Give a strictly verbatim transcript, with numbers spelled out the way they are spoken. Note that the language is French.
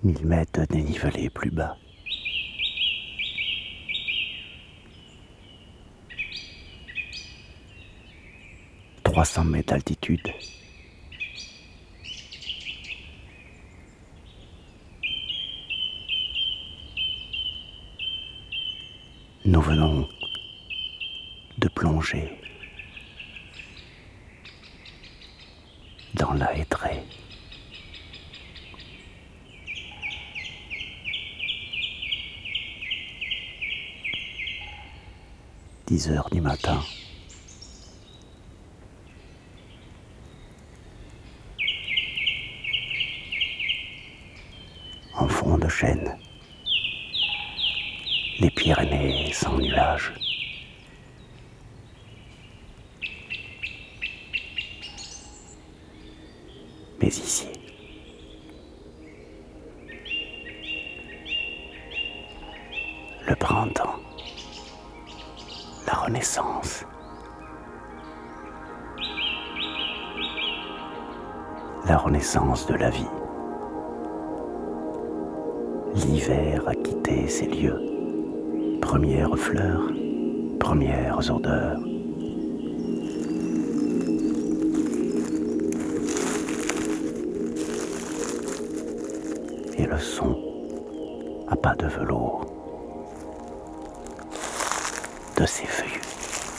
Mille mètres de dénivelé plus bas. Trois cents mètres d'altitude. Nous venons de plonger dans la hêtraie. Dix heures du matin. En fond de chêne. Les Pyrénées sans nuages. Mais ici, le printemps, la renaissance, la renaissance de la vie. L'hiver a quitté ces lieux, premières fleurs, premières odeurs. Et le son à pas de velours de ces feuilles.